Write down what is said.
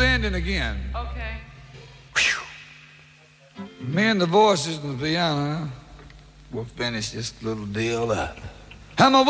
the ending again. Okay. Me and the voices and the piano, we'll finish this little deal up. I'm a